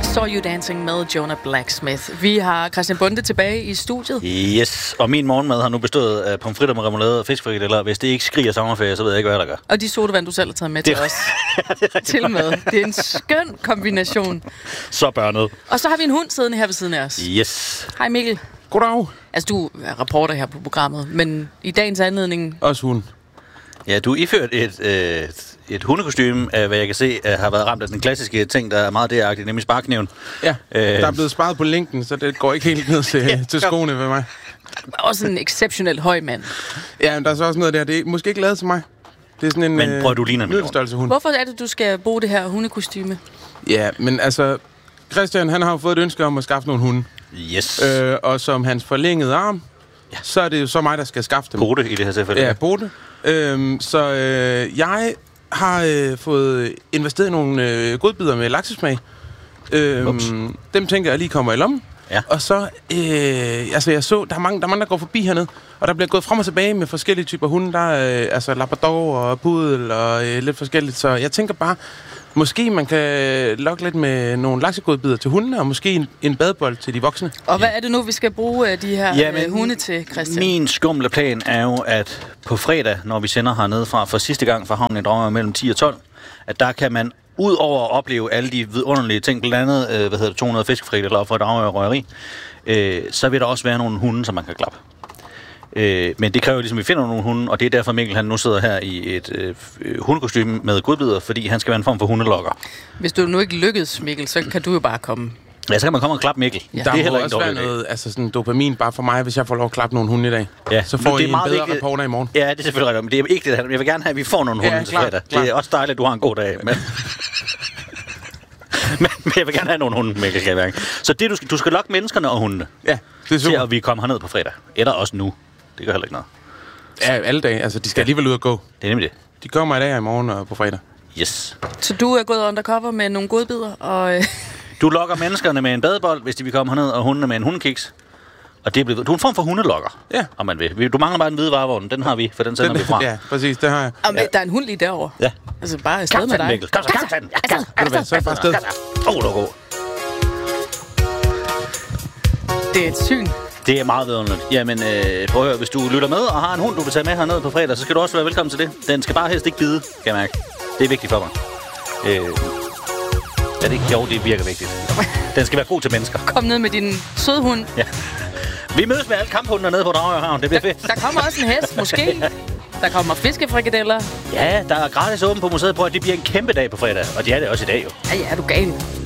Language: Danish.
Saw You Dancing med Jonah Blacksmith. Vi har Christian Bonde tilbage i studiet. Yes, og min morgenmad har nu bestået af pomfritter med remoulade og fiskefrikadeller. Hvis det ikke skriger sommerferie, så ved jeg ikke, hvad der gør. Og de sodavand, du selv har taget med til os. Til med. Det er en skøn kombination. Så børnet. Og så har vi en hund siddende her ved siden af os. Yes. Hej Mikkel. Goddag. Altså, du er reporter her på programmet, men i dagens anledning... Også hund. Ja, du er iført et hundekostyme, hvad jeg kan se, har været ramt af den klassiske ting, der er meget deragtigt, nemlig sparkniven. Ja, der er blevet sparet på længden, så det går ikke helt ned til skoene ved mig. Også en exceptionelt høj mand. Ja, men der er så også noget der, det er måske ikke lavet til mig. Det er sådan en Men prøv, du ligner en middelstørrelse hund. Hvorfor er det, du skal bruge det her hundekostyme? Ja, men altså, Christian, han har jo fået et ønske om at skaffe nogle hunde. Yes. Og som hans forlængede arm, så er det jo så mig, der skal skaffe dem. Bode i det her tilfælde. Ja, Bode. Jeg har fået investeret i nogle godbidder med laksesmag. Dem tænker jeg lige kommer i lommen. Ja. Og så, jeg så, der er mange, der går forbi hernede, og der bliver gået frem og tilbage med forskellige typer hunde. Der er altså labrador og pudel og lidt forskelligt. Så jeg tænker bare, måske man kan lokke lidt med nogle laksegodbidder til hundene, og måske en badebold til de voksne. Og hvad er det nu, vi skal bruge de her hunde til, Christian? Min skumle plan er jo, at på fredag, når vi sender hernede for sidste gang fra havnen i Dragør mellem 10 og 12, at der kan man udover at opleve alle de vidunderlige ting, blandt andet 200 fiskefrikadeller fra Dragør Røgeri, så vil der også være nogle hunde, som man kan klappe. Men det kræver ligesom, at vi finder nogle hunde, og det er derfor Mikkel han nu sidder her i et hundekostyme med godbidder, fordi han skal være en form for hundelokker. Hvis du nu ikke lykkes, Mikkel, så kan du jo bare komme. Ja, så kan man komme og klappe Mikkel. Ja. Der det er må heller også være noget sådan dopamin bare for mig, hvis jeg får lov at klappe nogle hunde i dag. Ja, så får I en bedre vigtigt. reporter i morgen. Ja, det er selvfølgelig rigtigt, men det er ikke det her. Jeg vil gerne have, at vi får nogle hunde til fredag. Det er også dejligt, at du har en god dag. Men jeg vil gerne have nogle hunde, Mikkel, skal jeg mærke. Så det, du skal lokke menneskerne og hundene. Ja, det er super. Til at vi kommer herned på fredag. Eller også nu. Det gør heller ikke noget. Ja, alle dage. Altså, de skal alligevel ud og gå. Det er nemlig det. De kommer i dag og i morgen og på fredag. Yes. Så du er gået undercover med nogle godbidder, og... Du lokker menneskerne med en badebold, hvis de vil komme herned, og hundene med en hundekiks. Og det er blevet... Du er en form for hundelokker, om man vil. Du mangler bare en hvide varevogn. Den har vi, for den sender vi fra. Ja, præcis. Det har jeg. Men der er en hund lige derovre. Ja. Altså, bare afsted med dig. Mikkel. Kom så, tag den. Så er jeg bare afsted. Du er god. Det er et syn. Det er meget vidunderligt. Jamen, prøv at høre, hvis du lytter med og har en hund, du vil tage med hernede på fredag, så skal du også være velkommen til det. Den skal bare helst ikke bide, kan jeg mærke. Det er vigtigt for mig. Er det ikke? Jo, det virker vigtigt. Den skal være god til mennesker. Kom ned med din søde hund. Ja. Vi mødes med alle kamphunden dernede på Dragør Havn. Det bliver fedt. Der kommer også en hest, måske. Der kommer fiskefrikadeller. Ja, der er gratis åben på museet. Prøv at det bliver en kæmpe dag på fredag. Og det er det også i dag, jo. Ja, er du gal?